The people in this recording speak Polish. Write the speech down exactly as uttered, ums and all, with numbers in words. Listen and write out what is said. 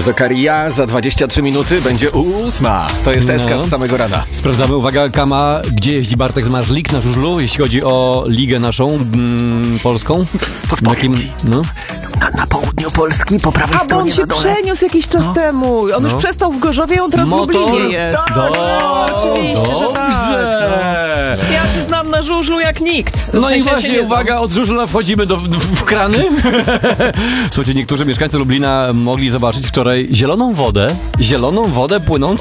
Zokaria za dwadzieścia trzy minuty będzie ósma. To jest S K No. z samego rana. Sprawdzamy, uwaga, Kama, gdzie jeździ Bartek Zmarzlik na żużlu, jeśli chodzi o ligę naszą mm, polską? Podpowiem ci. No. Na, na południu Polski, po prawej A bo stronie on się na dole. przeniósł jakiś czas No. temu. On już No. przestał w Gorzowie, on teraz Motor? w Lublinie jest. Do- No, oczywiście, że tak. Dobrze. Ja się znam na żużlu jak nikt. W No sensie i ja się właśnie, nie znam. uwaga, od żużla wchodzimy do, w, w krany. Słuchajcie, niektórzy mieszkańcy Lublina mogli zobaczyć wczoraj zieloną wodę, zieloną wodę płynącą